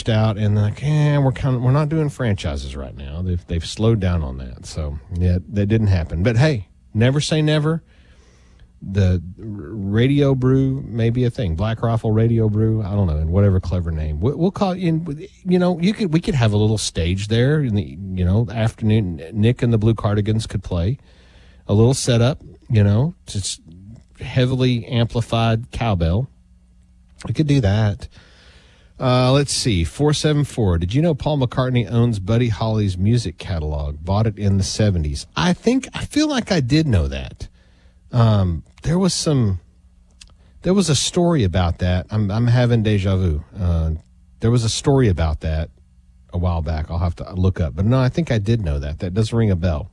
reached out and like, we're not doing franchises right now. They've slowed down on that. So yeah, that didn't happen. But hey, never say never. The Radio Brew may be a thing. Black Rifle Radio Brew. I don't know, in whatever clever name. We'll call it in. You know, we could have a little stage there in the afternoon. Nick and the Blue Cardigans could play a little setup. Just heavily amplified cowbell. We could do that. Let's see. 474. Did you know Paul McCartney owns Buddy Holly's music catalog? Bought it in the 70s. I feel like I did know that. There was a story about that. I'm having deja vu. There was a story about that a while back. I'll have to look up. But no, I think I did know that. That does ring a bell.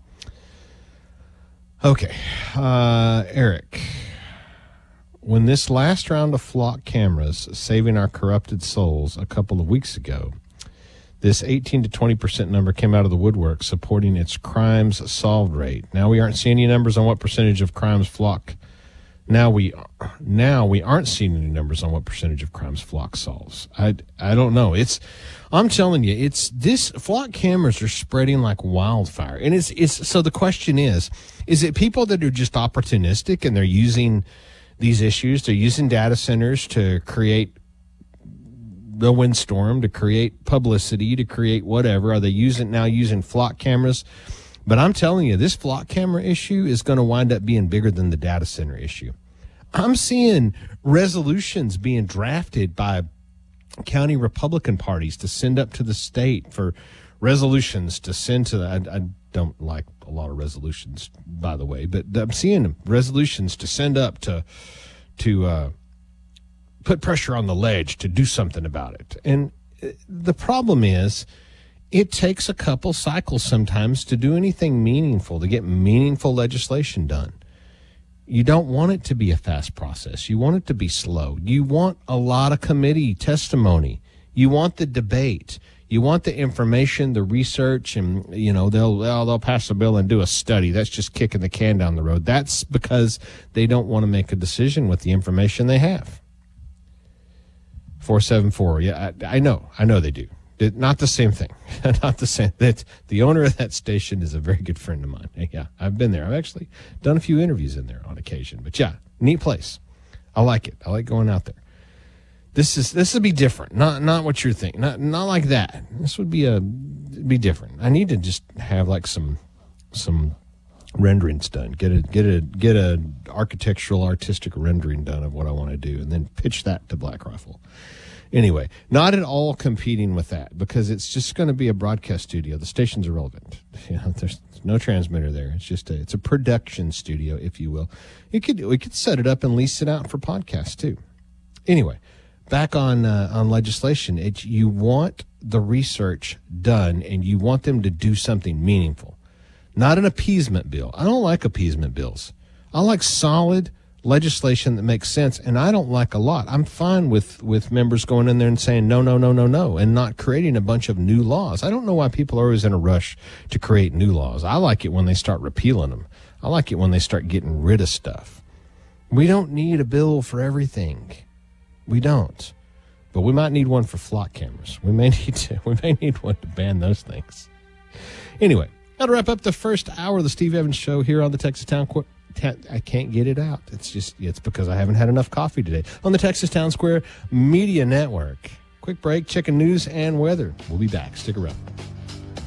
Okay. Eric. When this last round of flock cameras saving our corrupted souls a couple of weeks ago, this 18 to 20% number came out of the woodwork supporting its crimes solved rate. Now we aren't seeing any numbers on what percentage of crimes flock. Now we aren't seeing any numbers on what percentage of crimes flock solves. I don't know. I'm telling you, this flock cameras are spreading like wildfire. And it's so the question is it people that are just opportunistic and they're using these issues, they're using data centers to create the windstorm, to create publicity, to create whatever? Are they using flock cameras? But I'm telling you, this flock camera issue is going to wind up being bigger than the data center issue. I'm seeing resolutions being drafted by county Republican parties to send up to the state for resolutions to send to I don't like a lot of resolutions, by the way, but I'm seeing resolutions to send up to put pressure on the ledge to do something about it. And the problem is it takes a couple cycles sometimes to do anything meaningful, to get meaningful legislation done. You don't want it to be a fast process. You want it to be slow. You want a lot of committee testimony. You want the debate. You want the information, the research, and, they'll pass a bill and do a study. That's just kicking the can down the road. That's because they don't want to make a decision with the information they have. 474. Yeah, I know they do. Not the same thing. Not the same. The owner of that station is a very good friend of mine. Yeah, I've been there. I've actually done a few interviews in there on occasion. But yeah, neat place. I like it. I like going out there. This would be different. Not what you're thinking. Not like that. This would be different. I need to just have like some renderings done. Get a architectural, artistic rendering done of what I want to do, and then pitch that to Black Rifle. Anyway, not at all competing with that because it's just going to be a broadcast studio. The station's irrelevant. There's no transmitter there. It's just it's a production studio, if you will. We could set it up and lease it out for podcasts too. Anyway, back on legislation. You want the research done and you want them to do something meaningful, not an appeasement bill. I don't like appeasement bills. I like solid legislation that makes sense, and I don't like a lot. I'm fine with members going in there and saying no, and not creating a bunch of new laws. I don't know why people are always in a rush to create new laws. I like it when they start repealing them. I like it when they start getting rid of stuff. We don't need a bill for everything. We don't. But we might need one for flock cameras. We may need one to ban those things. Anyway, that'll wrap up the first hour of the Steve Evans Show here on the Texas Town I can't get it out. It's because I haven't had enough coffee today. On the Texas Town Square Media Network. Quick break, checking news and weather. We'll be back. Stick around.